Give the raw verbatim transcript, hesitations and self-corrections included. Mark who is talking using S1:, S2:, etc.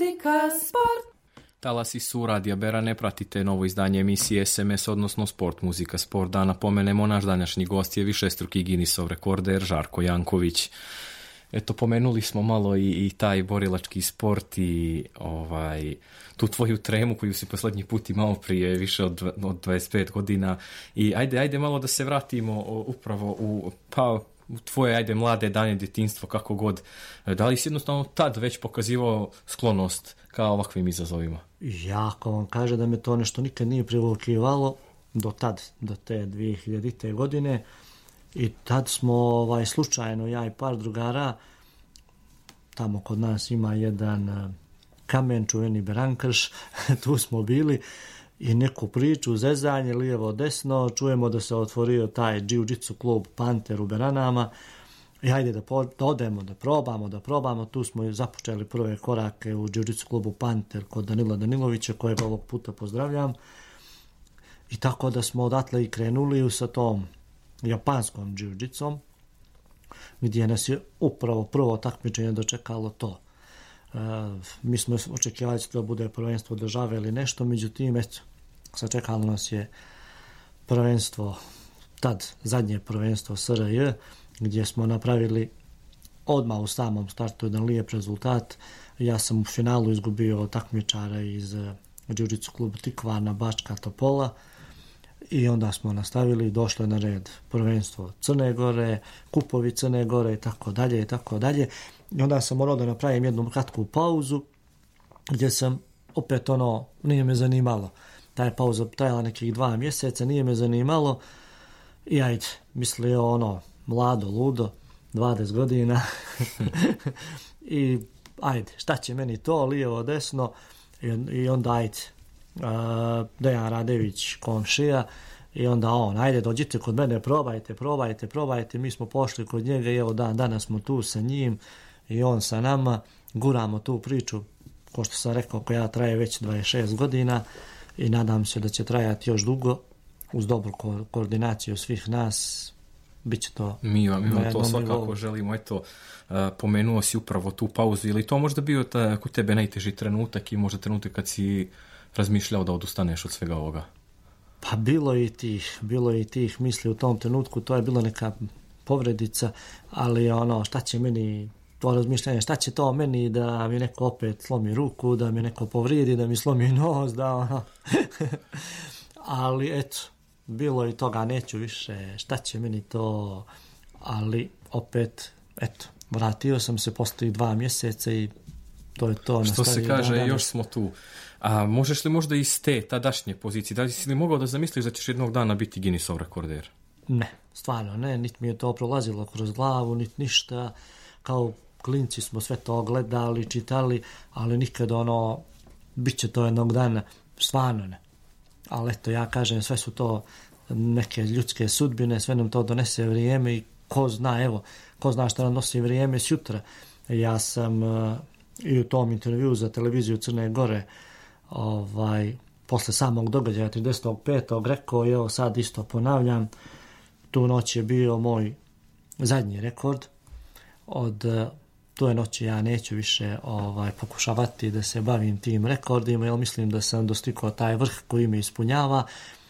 S1: Muzika, sport.
S2: Talasi su Radija Bera, ne pratite novo izdanje emisije S M S, odnosno Sport, muzika, sport. Da napomenemo, naš današnji gost je višestruki Guinnessov rekorder Žarko Janković. Eto, pomenuli smo malo i, i taj borilački sport i ovaj, tu tvoju tremu koju si posljednji put imao prije više od, od dvadeset pet godina. I ajde, ajde malo da se vratimo upravo u, pa, u tvoje ajde, mlade dane, djetinjstvo, kako god. Da li si jednostavno tad već pokazivao sklonost ka ovakvim izazovima?
S3: Jako vam kaže da me to nešto nikad nije privukivalo do tad, do te dvije hiljadite godine. I tad smo ovaj, slučajno, ja i par drugara, tamo kod nas ima jedan kamen, čuveni Berankrš, tu smo bili i neku priču, zezanje, lijevo, desno, čujemo da se otvorio taj jiu-jitsu klub Panter u Beranama i hajde da, po, da odemo, da probamo, da probamo. Tu smo započeli prve korake u jiu-jitsu klubu Panter kod Danila Danilovića, kojeg ovog puta pozdravljam. I tako da smo odatle i krenuli sa tom japanskom jiu-jitsom, gdje nas je upravo prvo takmičenje dočekalo to. E, mi smo očekivali da to bude prvenstvo države ili nešto, međutim, eto, sačekalo nas je prvenstvo, tad zadnje prvenstvo S R J, gdje smo napravili odmah u samom startu jedan lijep rezultat. Ja sam u finalu izgubio takmičara iz jiu-jitsu klubu Tikvana, Bačka Topola. I onda smo nastavili i došlo na red prvenstvo Crne Gore, kupovi Crne Gore i tako dalje i tako dalje. I onda sam morao da napravim jednu kratku pauzu gdje sam opet ono, nije me zanimalo. Ta je pauza trajala nekih dva mjeseca, nije me zanimalo i ajde, mislio ono, mlado, ludo, dvadeset godina i ajde, šta će meni to, lijevo, desno i, i onda ajde. Uh, Dejan Radević, komšija, i onda on, ajde dođite kod mene, probajte, probajte, probajte. Mi smo pošli kod njega i evo dan danas smo tu sa njim i on sa nama, guramo tu priču, ko što sam rekao, koja traje već dvadeset šest godina i nadam se da će trajati još dugo uz dobru ko- koordinaciju svih nas. Biće to
S2: mi vam, mi vam to svakako nivou. Želimo. Eto, uh, pomenuo si upravo tu pauzu, ili to možda bio ta, kod tebe najteži trenutak i možda trenutak kad si razmišljao da odustaneš od svega ovoga?
S3: Pa bilo i tih, bilo i tih misli u tom trenutku, to je bila neka povredica, ali ono, šta će meni, to razmišljanje, šta će to meni da mi neko opet slomi ruku, da mi neko povrijedi, da mi slomi nos, da ono. Ali eto, bilo i toga, neću više, šta će meni to, ali opet, eto, vratio sam se poslije dva mjeseca i to je to.
S2: Što se kaže, dan, još smo tu. A možeš li možda iz te tadašnje pozicije, da li si li mogao da zamisliš da ćeš jednog dana biti Guinnessov rekorder?
S3: Ne, stvarno ne, niti mi je to prolazilo kroz glavu, niti ništa. Kao klinci smo sve to gledali, čitali, ali nikad ono, bit će to jednog dana, stvarno ne. Ali eto, ja kažem, sve su to neke ljudske sudbine, sve nam to donese vrijeme i ko zna, evo, ko zna što nam nosi vrijeme sutra. Ja sam uh, i u tom intervju za televiziju Crne Gore ovaj, posle samog događaja trideset petog rekao, evo sad isto ponavljam, tu noć je bio moj zadnji rekord. Od tuje noći ja neću više ovaj, pokušavati da se bavim tim rekordima, jer mislim da sam dostigao taj vrh koji me ispunjava